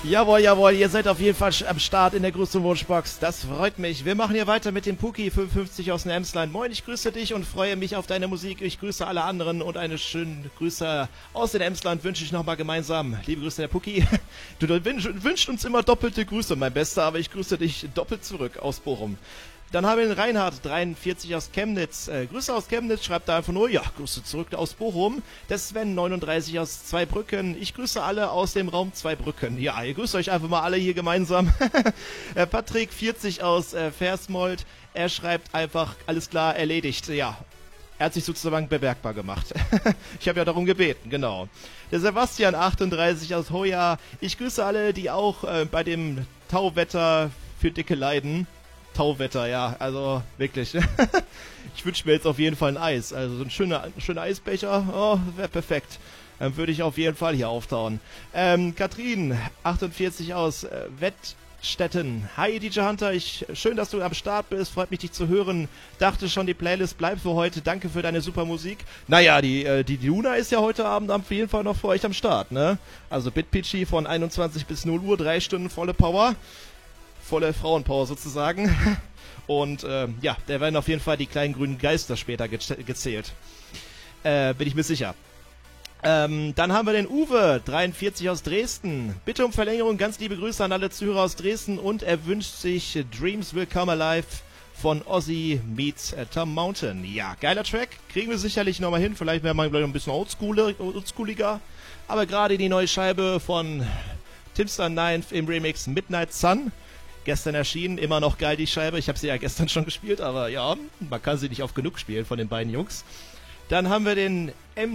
Jawohl, jawohl, ihr seid auf jeden Fall am Start in der Gruß- und Wunschbox. Das freut mich. Wir machen hier weiter mit dem Puki55 aus dem Emsland. Moin, ich grüße dich und freue mich auf deine Musik. Ich grüße alle anderen und eine schöne Grüße aus dem Emsland wünsche ich nochmal gemeinsam. Liebe Grüße, der Puki. Du wünschst uns immer doppelte Grüße, mein Bester, aber ich grüße dich doppelt zurück aus Bochum. Dann haben wir den Reinhard, 43 aus Chemnitz. Grüße aus Chemnitz, schreibt da einfach nur, ja, Grüße zurück aus Bochum. Der Sven, 39 aus Zweibrücken. Ich grüße alle aus dem Raum Zweibrücken. Ja, ihr grüßt euch einfach mal alle hier gemeinsam. Patrick, 40 aus Versmold. Er schreibt einfach, alles klar, erledigt. Ja, er hat sich sozusagen bemerkbar gemacht. Ich habe ja darum gebeten, genau. Der Sebastian, 38 aus Hoya. Ich grüße alle, die auch bei dem Tauwetter für Dicke leiden. Tauwetter, ja, also wirklich. Ich wünsche mir jetzt auf jeden Fall ein Eis. Also so ein schöner Eisbecher, oh, wäre perfekt. Dann würde ich auf jeden Fall hier auftauen. Katrin, 48 aus Wettstetten. Hi DJ Hunter, schön, dass du am Start bist. Freut mich, dich zu hören. Dachte schon, die Playlist bleibt für heute. Danke für deine super Musik. Naja, die Luna ist ja heute Abend auf jeden Fall noch für euch am Start, ne? Also BitPitchy von 21 bis 0 Uhr, 3 Stunden volle Power. Volle Frauenpower sozusagen. Und ja, da werden auf jeden Fall die kleinen grünen Geister später gezählt. Bin ich mir sicher. Dann haben wir den Uwe, 43 aus Dresden. Bitte um Verlängerung, ganz liebe Grüße an alle Zuhörer aus Dresden. Und er wünscht sich Dreams Will Come Alive von Ozzy meets Tom Mountain. Ja, geiler Track. Kriegen wir sicherlich nochmal hin. Vielleicht wäre man gleich ein bisschen oldschooliger. Aber gerade die neue Scheibe von Timster 9 im Remix Midnight Sun. Gestern erschienen, immer noch geil die Scheibe. Ich habe sie ja gestern schon gespielt, aber ja, man kann sie nicht oft genug spielen von den beiden Jungs. Dann haben wir den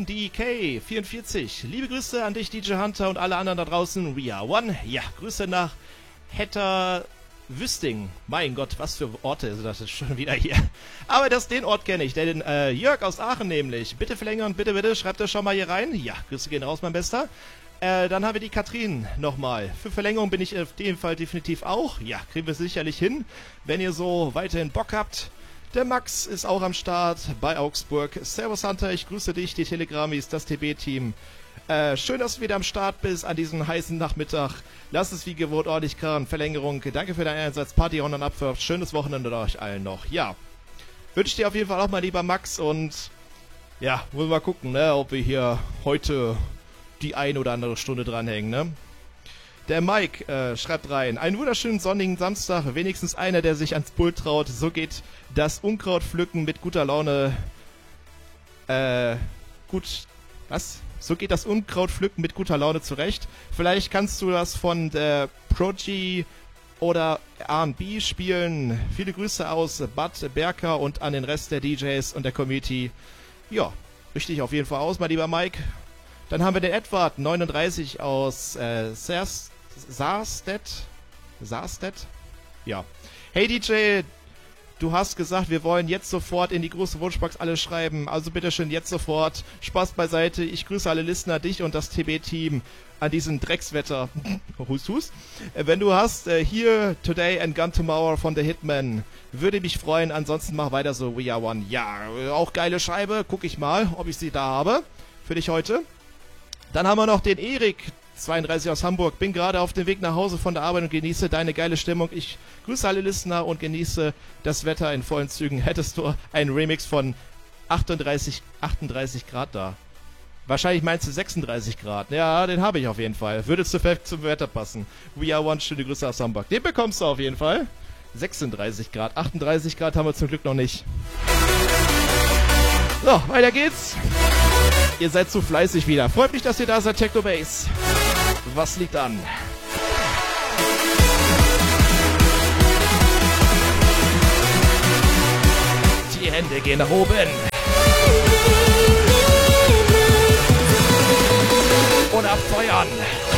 MDK44. Liebe Grüße an dich, DJ Hunter und alle anderen da draußen. We are one. Ja, Grüße nach Hetterwüsting. Mein Gott, was für Orte sind das schon wieder hier. Aber den Ort kenne ich. Den Jörg aus Aachen nämlich. Bitte verlängern, bitte, bitte. Schreibt das schon mal hier rein. Ja, Grüße gehen raus, mein Bester. Dann haben wir die Katrin nochmal. Für Verlängerung bin ich auf jeden Fall definitiv auch. Ja, kriegen wir sicherlich hin, wenn ihr so weiterhin Bock habt. Der Max ist auch am Start bei Augsburg. Servus Hunter, ich grüße dich, die Telegrammis, das TB-Team. Schön, dass du wieder am Start bist an diesem heißen Nachmittag. Lass es wie gewohnt ordentlich krachen. Verlängerung, danke für deinen Einsatz. Party on und Abwurf. Schönes Wochenende euch allen noch. Ja, wünsche dir auf jeden Fall auch mal lieber Max und ja, wollen wir mal gucken, ne, ob wir hier heute die ein oder andere Stunde dranhängen, ne? Der Mike schreibt rein, einen wunderschönen sonnigen Samstag, wenigstens einer, der sich ans Pult traut. So geht das Unkrautpflücken mit guter Laune, So geht das Unkrautpflücken mit guter Laune zurecht. Vielleicht kannst du das von der Prodigy oder R&B spielen. Viele Grüße aus Bad Berka und an den Rest der DJs und der Community. Ja, richtig auf jeden Fall aus, mein lieber Mike. Dann haben wir den Edward, 39 aus Saarstedt. Ja. Hey DJ, du hast gesagt, wir wollen jetzt sofort in die große Wunschbox alle schreiben. Also bitteschön jetzt sofort. Spaß beiseite. Ich grüße alle Listener, dich und das TB-Team an diesem Dreckswetter. Hust. Wenn du hast, hier Today and Gone Tomorrow von The Hitman. Würde mich freuen. Ansonsten mach weiter so. We are one. Ja, auch geile Scheibe. Guck ich mal, ob ich sie da habe. Für dich heute. Dann haben wir noch den Erik, 32 aus Hamburg. Bin gerade auf dem Weg nach Hause von der Arbeit und genieße deine geile Stimmung. Ich grüße alle Listener und genieße das Wetter in vollen Zügen. Hättest du einen Remix von 38 Grad da? Wahrscheinlich meinst du 36 Grad. Ja, den habe ich auf jeden Fall. Würde zum Wetter passen. We are one, schöne Grüße aus Hamburg. Den bekommst du auf jeden Fall. 36 Grad. 38 Grad haben wir zum Glück noch nicht. So, weiter geht's. Ihr seid zu fleißig wieder. Freut mich, dass ihr da seid, Techno Bass. Was liegt an? Die Hände gehen nach oben. Und abfeuern.